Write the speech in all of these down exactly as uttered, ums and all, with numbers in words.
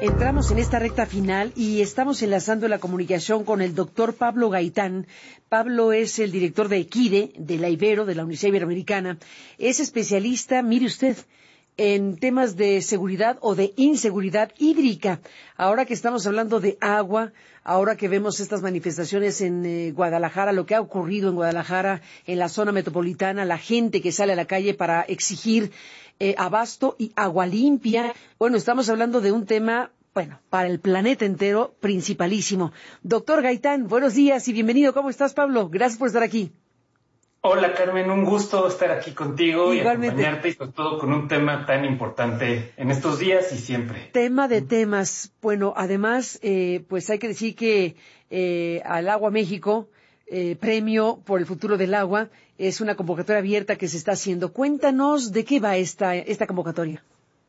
Entramos en esta recta final y estamos enlazando la comunicación con el doctor Pablo Gaitán. Pablo es el director de EQUIDE, de la Ibero, de la Universidad Iberoamericana. Es especialista, mire usted, en temas de seguridad o de inseguridad hídrica. Ahora que estamos hablando de agua, ahora que vemos estas manifestaciones en eh, Guadalajara, lo que ha ocurrido en Guadalajara, en la zona metropolitana, la gente que sale a la calle para exigir eh, abasto y agua limpia. Bueno, estamos hablando de un tema, bueno, para el planeta entero, principalísimo. Doctor Gaitán, buenos días y bienvenido. ¿Cómo estás, Pablo? Gracias por estar aquí. Hola, Carmen, un gusto estar aquí contigo. Igualmente. Y acompañarte, y sobre todo con un tema tan importante en estos días y siempre. Tema de temas. Bueno, además, eh, pues hay que decir que eh, al Agua México, eh, Premio por el Futuro del Agua, es una convocatoria abierta que se está haciendo. Cuéntanos de qué va esta, esta convocatoria.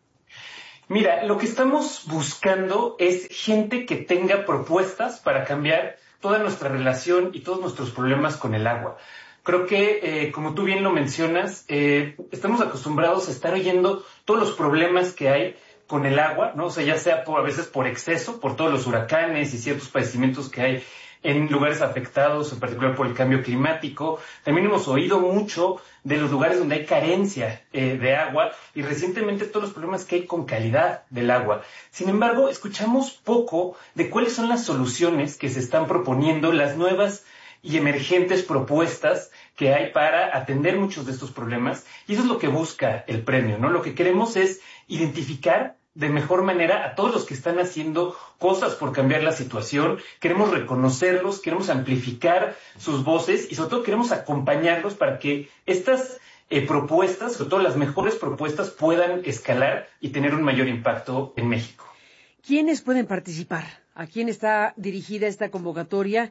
Mira, lo que estamos buscando es gente que tenga propuestas para cambiar toda nuestra relación y todos nuestros problemas con el agua. Creo que, eh, como tú bien lo mencionas, eh, estamos acostumbrados a estar oyendo todos los problemas que hay con el agua, ¿no? O sea, ya sea por, a veces por exceso, por todos los huracanes y ciertos padecimientos que hay en lugares afectados, en particular por el cambio climático. También hemos oído mucho de los lugares donde hay carencia eh, de agua y recientemente todos los problemas que hay con calidad del agua. Sin embargo, escuchamos poco de cuáles son las soluciones que se están proponiendo, las nuevas y emergentes propuestas que hay para atender muchos de estos problemas, y eso es lo que busca el premio, ¿no? Lo que queremos es identificar de mejor manera a todos los que están haciendo cosas por cambiar la situación, queremos reconocerlos, queremos amplificar sus voces y sobre todo queremos acompañarlos para que estas eh, propuestas, sobre todo las mejores propuestas, puedan escalar y tener un mayor impacto en México. ¿Quiénes pueden participar? ¿A quién está dirigida esta convocatoria?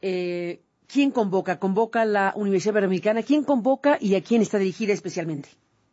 Eh, ¿Quién convoca? ¿Convoca la Universidad Iberoamericana? ¿Quién convoca y a quién está dirigida especialmente?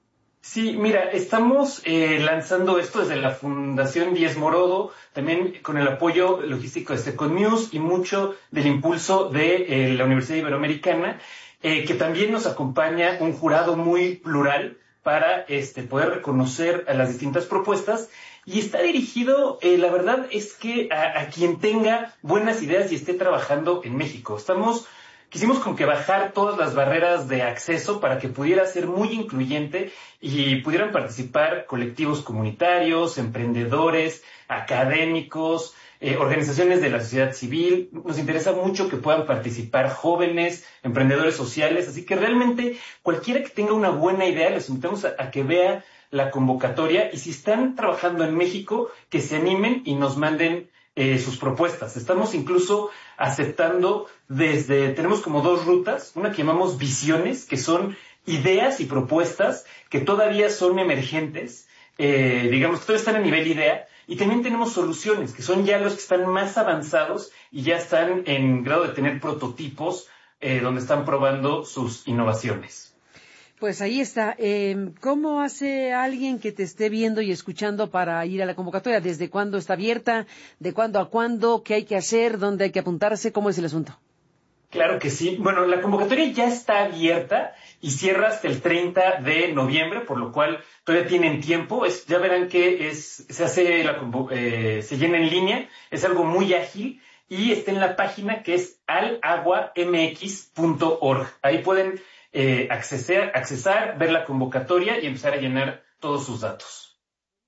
Sí, mira, estamos eh, lanzando esto desde la Fundación Díez Morodo, también con el apoyo logístico de Second News y mucho del impulso de eh, la Universidad Iberoamericana, eh, que también nos acompaña un jurado muy plural para este, poder reconocer a las distintas propuestas. Y está dirigido, eh, la verdad es que a, a quien tenga buenas ideas y esté trabajando en México. Estamos, quisimos como que bajar todas las barreras de acceso para que pudiera ser muy incluyente y pudieran participar colectivos comunitarios, emprendedores, académicos, eh, organizaciones de la sociedad civil. Nos interesa mucho que puedan participar jóvenes, emprendedores sociales, así que realmente cualquiera que tenga una buena idea, les invitamos a, a que vea la convocatoria y si están trabajando en México, que se animen y nos manden eh, sus propuestas. Estamos incluso aceptando desde, tenemos como dos rutas, una que llamamos visiones, que son ideas y propuestas que todavía son emergentes, eh, digamos que todavía están a nivel idea, y también tenemos soluciones, que son ya los que están más avanzados y ya están en grado de tener prototipos eh, donde están probando sus innovaciones. Pues ahí está. Eh, ¿Cómo hace alguien que te esté viendo y escuchando para ir a la convocatoria? ¿Desde cuándo está abierta? ¿De cuándo a cuándo? ¿Qué hay que hacer? ¿Dónde hay que apuntarse? ¿Cómo es el asunto? Claro que sí. Bueno, la convocatoria ya está abierta y cierra hasta el treinta de noviembre, por lo cual todavía tienen tiempo. Es, ya verán que es, se hace la, eh, se llena en línea, es algo muy ágil y está en la página que es al agua m x punto org. Ahí pueden Eh, accesar, accesar, ver la convocatoria y empezar a llenar todos sus datos.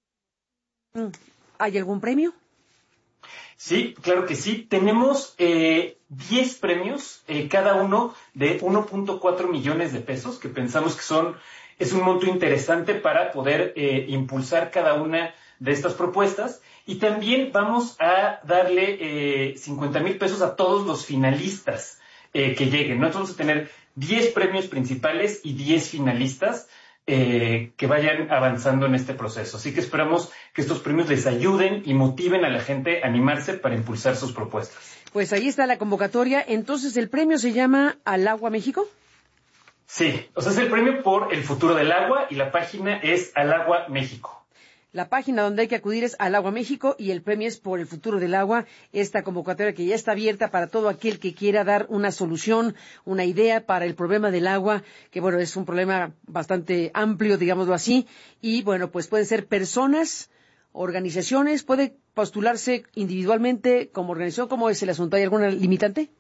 ¿Hay algún premio? Sí, claro que sí. Tenemos eh, diez premios, eh, cada uno de uno punto cuatro millones de pesos, que pensamos que son es un monto interesante para poder eh, impulsar cada una de estas propuestas. Y también vamos a darle eh, cincuenta mil pesos a todos los finalistas eh, que lleguen, ¿no? Entonces vamos a tener diez premios principales y diez finalistas eh, que vayan avanzando en este proceso. Así que esperamos que estos premios les ayuden y motiven a la gente a animarse para impulsar sus propuestas. Pues ahí está la convocatoria. Entonces, ¿el premio se llama Al Agua México? Sí, o sea, es el premio por el futuro del agua y la página es Al Agua México. La página donde hay que acudir es Al Agua México y el premio es por el futuro del agua. Esta convocatoria que ya está abierta para todo aquel que quiera dar una solución, una idea para el problema del agua, que bueno, es un problema bastante amplio, digámoslo así. Y bueno, pues pueden ser personas, organizaciones, puede postularse individualmente como organización? ¿Cómo es el asunto? ¿Hay alguna limitante?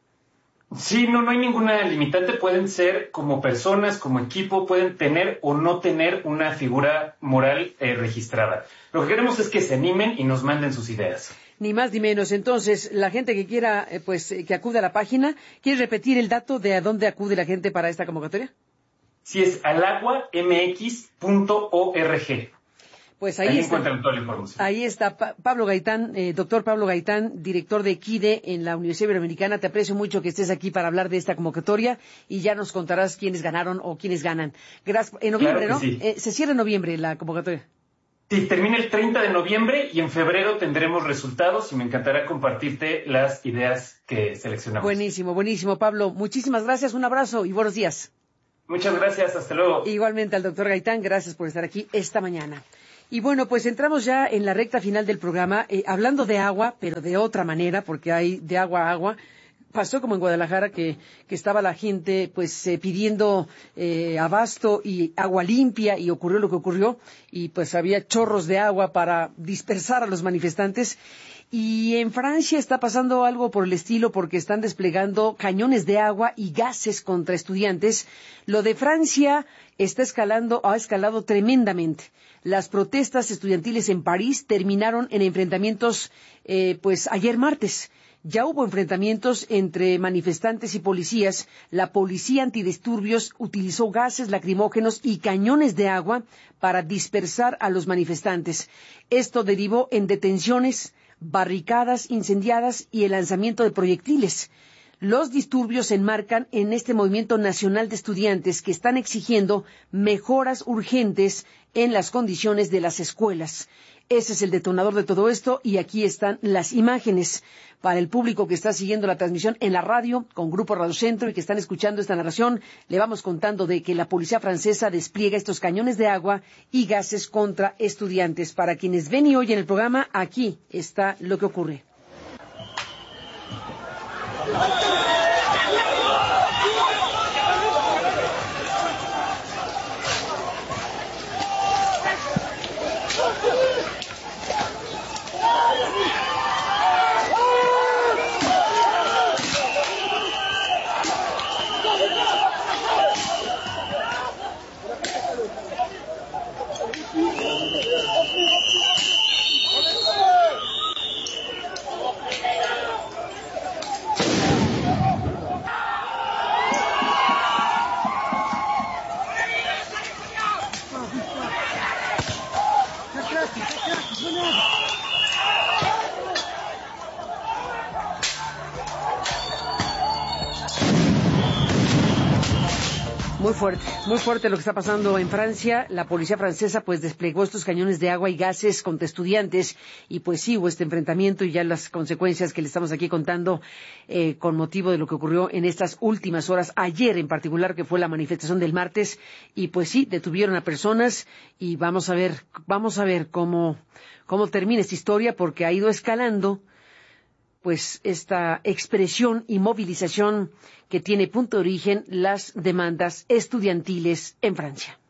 Sí, no, no hay ninguna limitante. Pueden ser como personas, como equipo, pueden tener o no tener una figura moral eh, registrada. Lo que queremos es que se animen y nos manden sus ideas. Ni más ni menos. Entonces, la gente que quiera, eh, pues, eh, que acude a la página, ¿quieres repetir el dato de a dónde acude la gente para esta convocatoria? Sí, es alagua m x punto org. Pues ahí, ahí está, encuentran toda la información. Ahí está pa Pablo Gaitán, eh, doctor Pablo Gaitán, director de EQUIDE en la Universidad Iberoamericana. Te aprecio mucho que estés aquí para hablar de esta convocatoria y ya nos contarás quiénes ganaron o quiénes ganan. Gracias. En noviembre, claro que ¿no? Sí. Eh, se cierra en noviembre la convocatoria. Sí, termina el treinta de noviembre y en febrero tendremos resultados y me encantará compartirte las ideas que seleccionamos. Buenísimo, buenísimo, Pablo. Muchísimas gracias, un abrazo y buenos días. Muchas gracias, hasta luego. Igualmente al doctor Gaitán, gracias por estar aquí esta mañana. Y bueno, pues entramos ya en la recta final del programa, eh, hablando de agua, pero de otra manera, porque hay de agua a agua. Pasó como en Guadalajara, que, que estaba la gente pues eh, pidiendo eh, abasto y agua limpia, y ocurrió lo que ocurrió, y pues había chorros de agua para dispersar a los manifestantes. Y en Francia está pasando algo por el estilo, porque están desplegando cañones de agua y gases contra estudiantes. Lo de Francia está escalando, ha escalado tremendamente. Las protestas estudiantiles en París terminaron en enfrentamientos, eh, pues ayer martes. Ya hubo enfrentamientos entre manifestantes y policías. La policía antidisturbios utilizó gases lacrimógenos y cañones de agua para dispersar a los manifestantes. Esto derivó en detenciones, barricadas incendiadas y el lanzamiento de proyectiles. Los disturbios se enmarcan en este movimiento nacional de estudiantes que están exigiendo mejoras urgentes en las condiciones de las escuelas. Ese es el detonador de todo esto y aquí están las imágenes para el público que está siguiendo la transmisión en la radio con Grupo Radio Centro y que están escuchando esta narración. Le vamos contando de que la policía francesa despliega estos cañones de agua y gases contra estudiantes. Para quienes ven y oyen el programa, aquí está lo que ocurre. Muy fuerte, muy fuerte lo que está pasando en Francia. La policía francesa pues desplegó estos cañones de agua y gases contra estudiantes y pues sí hubo este enfrentamiento y ya las consecuencias que le estamos aquí contando eh, con motivo de lo que ocurrió en estas últimas horas, ayer en particular, que fue la manifestación del martes, y pues sí, detuvieron a personas y vamos a ver, vamos a ver cómo, cómo termina esta historia, porque ha ido escalando pues esta expresión y movilización que tiene punto de origen las demandas estudiantiles en Francia.